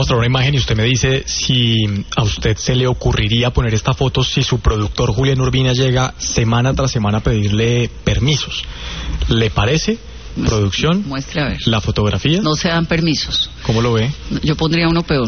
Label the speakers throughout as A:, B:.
A: mostrar una imagen y usted me dice si a usted se le ocurriría poner esta foto si su productor Julián Urbina llega semana tras semana a pedirle permisos. ¿Le parece? Producción,
B: muestre a ver.
A: La fotografía.
B: No se dan permisos.
A: ¿Cómo lo ve?
B: Yo pondría uno peor.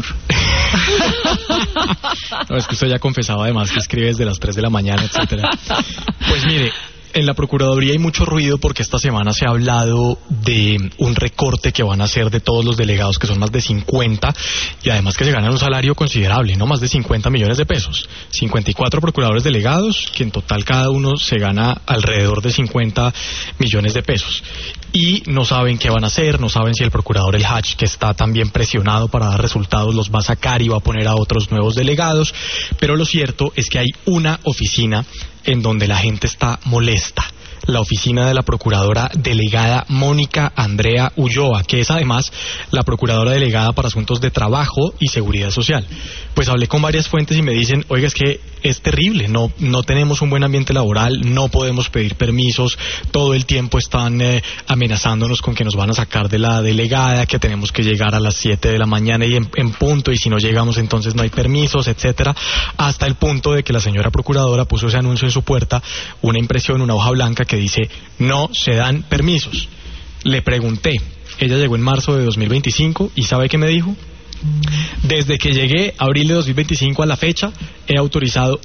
A: No, es que usted ya confesaba además que escribe desde las 3 de la mañana, etcétera. Pues mire, en la Procuraduría hay mucho ruido porque esta semana se ha hablado de un recorte que van a hacer de todos los delegados, que son más de 50, y además que se ganan un salario considerable, ¿no? Más de 50 millones de pesos. 54 procuradores delegados, que en total cada uno se gana alrededor de 50 millones de pesos. Y no saben qué van a hacer, no saben si el procurador El Hach, que está también presionado para dar resultados, los va a sacar y va a poner a otros nuevos delegados. Pero lo cierto es que hay una oficina en donde la gente está molesta. La oficina de la procuradora delegada Mónica Andrea Ulloa, que es además la procuradora delegada para asuntos de trabajo y seguridad social. Pues hablé con varias fuentes y me dicen, oiga, es que es terrible, no tenemos un buen ambiente laboral, no podemos pedir permisos, todo el tiempo están amenazándonos con que nos van a sacar de la delegada, que tenemos que llegar a las 7 de la mañana y en punto, y si no llegamos entonces no hay permisos, etcétera, hasta el punto de que la señora procuradora puso ese anuncio en su puerta, una impresión, una hoja blanca que dice, no se dan permisos. Le pregunté, ella llegó en marzo de 2025 y ¿sabe qué me dijo? Desde que llegué, abril de 2025 a la fecha, he autorizado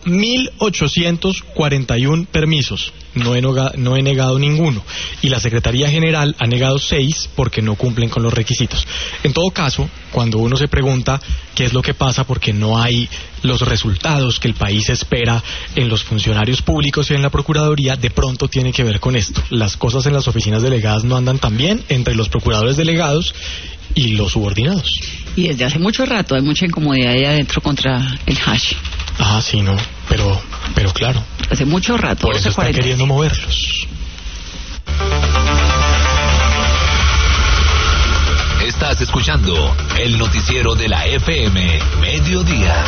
A: 1.841 permisos. No he negado ninguno. Y la Secretaría General ha negado 6 porque no cumplen con los requisitos. En todo caso, cuando uno se pregunta qué es lo que pasa porque no hay los resultados que el país espera en los funcionarios públicos y en la Procuraduría, de pronto tiene que ver con esto. Las cosas en las oficinas delegadas no andan tan bien entre los procuradores delegados y los subordinados.
B: Y desde hace mucho rato hay mucha incomodidad ahí adentro contra el Hach.
A: Ah, sí, no, pero claro.
B: Hace mucho rato.
A: Por eso está queriendo moverlos.
C: Estás escuchando el noticiero de la FM Mediodía.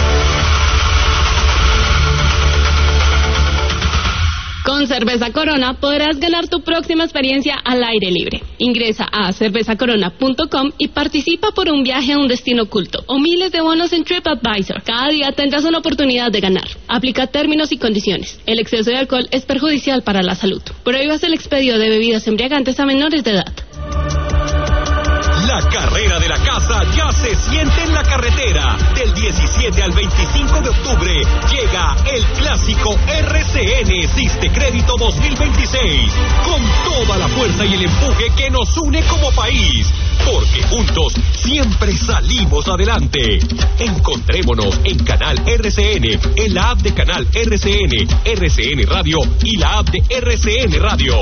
D: Con Cerveza Corona podrás ganar tu próxima experiencia al aire libre. Ingresa a cervezacorona.com y participa por un viaje a un destino oculto o miles de bonos en TripAdvisor. Cada día tendrás una oportunidad de ganar. Aplica términos y condiciones. El exceso de alcohol es perjudicial para la salud. Prohíbas el expendio de bebidas embriagantes a menores de edad.
E: La carrera de la casa ya se siente en la carretera. Del 17 al 25 de octubre llega el clásico RCN Siste Crédito 2026, con toda la fuerza y el empuje que nos une como país, porque juntos siempre salimos adelante. Encontrémonos en Canal RCN, en la app de Canal RCN, RCN Radio y la app de RCN Radio.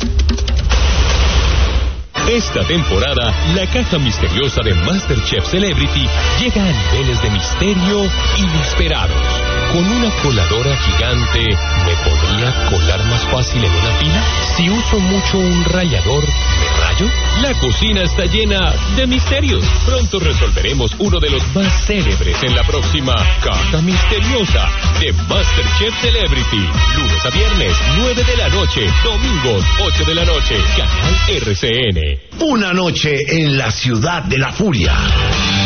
E: Esta temporada, la caja misteriosa de MasterChef Celebrity llega a niveles de misterio inesperados. Con una coladora gigante, ¿me podría colar más fácil en una fila? Si uso mucho un rallador, ¿me rayo? La cocina está llena de misterios. Pronto resolveremos uno de los más célebres en la próxima Caja Misteriosa de MasterChef Celebrity. Lunes a viernes, 9 de la noche. Domingos, 8 de la noche. Canal RCN.
F: Una noche en la ciudad de la furia.